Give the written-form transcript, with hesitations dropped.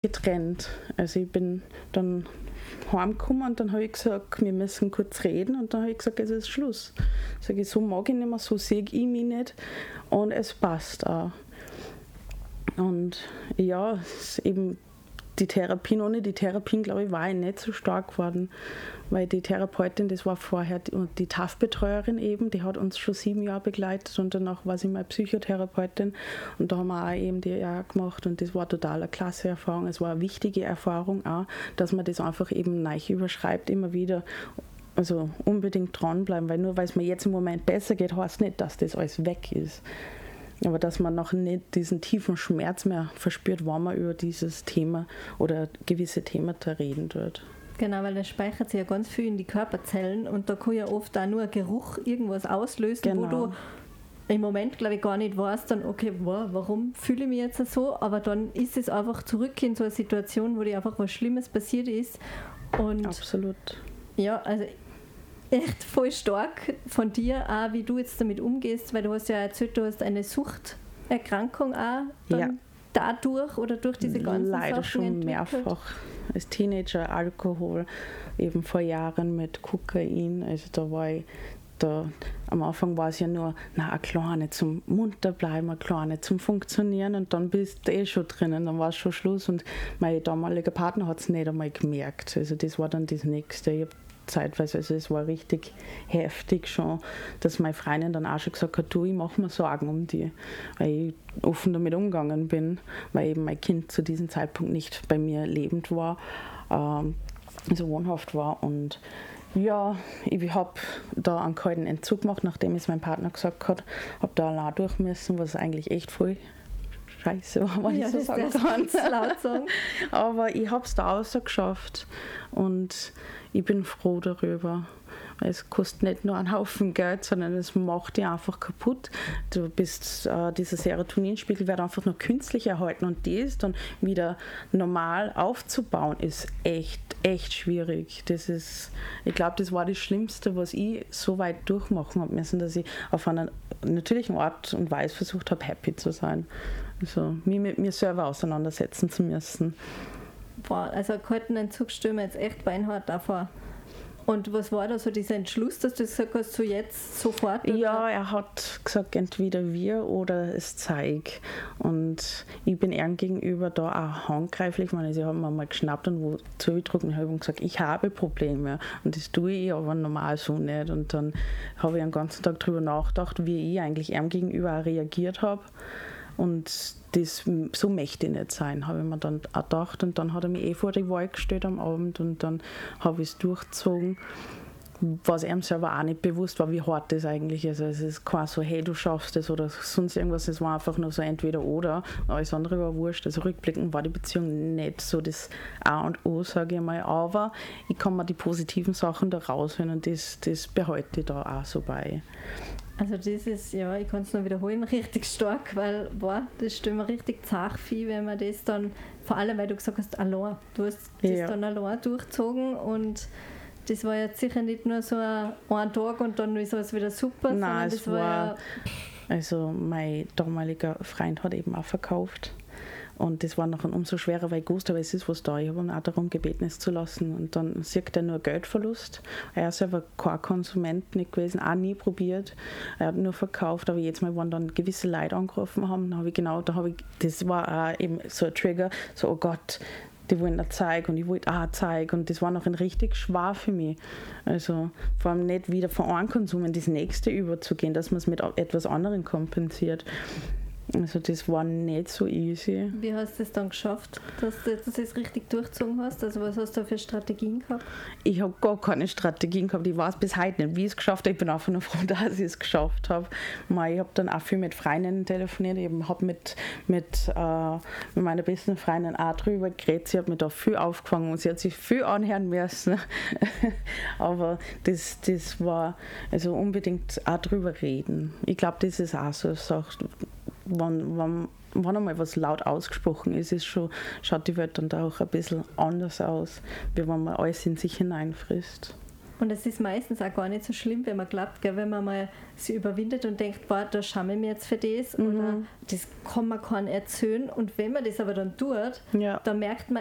getrennt. Also ich bin dann heimgekommen und dann habe ich gesagt, wir müssen kurz reden und dann habe ich gesagt, es ist Schluss. Sage ich, so mag ich nicht mehr, so sehe ich mich nicht und es passt auch. Und ja, es ist eben die Therapien, ohne die Therapien, glaube ich, war ich nicht so stark geworden, weil die Therapeutin, das war vorher die TAF-Betreuerin eben, die hat uns schon 7 Jahre begleitet und danach war sie meine Psychotherapeutin und da haben wir auch eben die EMDR gemacht und das war total eine klasse Erfahrung, es war eine wichtige Erfahrung auch, dass man das einfach eben neu überschreibt, immer wieder, also unbedingt dranbleiben, weil nur weil es mir jetzt im Moment besser geht, heißt nicht, dass das alles weg ist. Aber dass man noch nicht diesen tiefen Schmerz mehr verspürt, wenn man über dieses Thema oder gewisse Themen da reden wird. Genau, weil das speichert sich ja ganz viel in die Körperzellen und da kann ja oft auch nur ein Geruch irgendwas auslösen, genau. Wo du im Moment, glaube ich, gar nicht weißt, dann, okay, warum fühle ich mich jetzt so? Aber dann ist es einfach zurück in so eine Situation, wo dir einfach was Schlimmes passiert ist. Und absolut. Ja, also echt voll stark von dir, auch wie du jetzt damit umgehst, weil du hast ja erzählt, du hast eine Suchterkrankung auch dann dadurch oder durch diese ganzen leider Sachen schon entwickelt. Mehrfach. Als Teenager Alkohol, eben vor Jahren mit Kokain, also da war ich am Anfang war es ja nur, eine kleine zum munter bleiben, eine kleine zum Funktionieren und dann bist du schon drinnen, dann war es schon Schluss und mein damaliger Partner hat es nicht einmal gemerkt, also das war dann das Nächste. Ich zeitweise, also es war richtig heftig schon, dass meine Freundin dann auch schon gesagt hat, du, ich mache mir Sorgen um die, weil ich offen damit umgegangen bin, weil eben mein Kind zu diesem Zeitpunkt nicht bei mir lebend war, also wohnhaft war und ja, ich habe da einen kalten Entzug gemacht, nachdem es mein Partner gesagt hat, habe da allein durch müssen, was eigentlich echt voll scheiße war, wenn ich so sagen kann. Laut sagen. Aber ich habe es da rausgeschafft und ich bin froh darüber. Es kostet nicht nur einen Haufen Geld, sondern es macht dich einfach kaputt. Du bist, dieser Serotoninspiegel wird einfach nur künstlich erhalten und das dann wieder normal aufzubauen, ist echt schwierig. Ich glaube, das war das Schlimmste, was ich so weit durchmachen habe müssen, dass ich auf einer natürlichen Art und Weise versucht habe, happy zu sein. Also mich mit mir selber auseinandersetzen zu müssen. Boah, also einen kalten Entzug stellen wir jetzt echt beinhart davor. Und was war da so dieser Entschluss, dass du gesagt hast, so jetzt, sofort? Oder? Ja, er hat gesagt, entweder wir oder es zeig. Und ich bin ihm gegenüber da auch handgreiflich. Sie haben mir mal geschnappt und wo zugedrückt und habe gesagt, ich habe Probleme. Und das tue ich aber normal so nicht. Und dann habe ich den ganzen Tag darüber nachgedacht, wie ich eigentlich ihm gegenüber auch reagiert habe. Und so möchte ich nicht sein, habe ich mir dann auch gedacht. Und dann hat er mich vor die Wahl gestellt am Abend und dann habe ich es durchgezogen, was ihm selber auch nicht bewusst war, wie hart das eigentlich ist. Also es ist kein so, hey, du schaffst das oder sonst irgendwas, es war einfach nur so entweder oder, alles andere war wurscht. Also rückblickend war die Beziehung nicht so das A und O, sage ich mal, aber ich kann mir die positiven Sachen da rausholen und das behalte ich da auch so bei. Also das ist, ja, ich kann es nur wiederholen, richtig stark, weil, das stelle mir richtig zart vor, wenn man das dann, vor allem, weil du gesagt hast, allein, du hast das dann allein durchgezogen und das war jetzt sicher nicht nur so ein Tag und dann ist alles wieder super, nein, sondern das war also mein damaliger Freund hat eben auch verkauft. Und das war nachher umso schwerer, weil ich wusste, aber es ist was da. Ich habe ihn auch darum gebeten, es zu lassen. Und dann sieht er nur Geldverlust. Er ist selber kein Konsument nicht gewesen, auch nie probiert. Er hat nur verkauft. Aber jetzt mal, wenn dann gewisse Leute angerufen haben, das war auch eben so ein Trigger, so, oh Gott, die wollen ein Zeug und ich wollte auch ein Zeug. Und das war noch ein richtig schwer für mich. Also vor allem nicht wieder von einem Konsum in das nächste überzugehen, dass man es mit etwas anderem kompensiert. Also das war nicht so easy. Wie hast du es dann geschafft, dass du es richtig durchgezogen hast? Also was hast du für Strategien gehabt? Ich habe gar keine Strategien gehabt. Ich weiß bis heute nicht, wie ich es geschafft habe. Ich bin einfach nur froh, dass ich es geschafft habe. Ich habe dann auch viel mit Freundinnen telefoniert. Ich habe mit meiner besten Freundin auch drüber geredet. Sie hat mir da viel aufgefangen und sie hat sich viel anhören müssen. Aber das war, also unbedingt auch drüber reden. Ich glaube, das ist auch so eine Sache. Wenn einmal was laut ausgesprochen ist, schaut die Welt dann da auch ein bisschen anders aus, wie wenn man alles in sich hineinfrisst. Und es ist meistens auch gar nicht so schlimm, wenn man glaubt, gell, wenn man mal sich überwindet und denkt, boah, da schäme ich mich jetzt für das oder das kann man keinem erzählen. Und wenn man das aber dann tut, dann merkt man